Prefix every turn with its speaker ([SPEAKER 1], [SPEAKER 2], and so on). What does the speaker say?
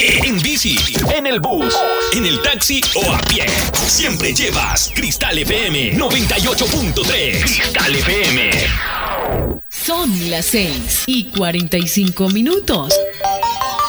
[SPEAKER 1] En bici, en el bus, en el taxi o a pie. Siempre llevas Cristal FM 98.3. Cristal FM.
[SPEAKER 2] Son las 6:45.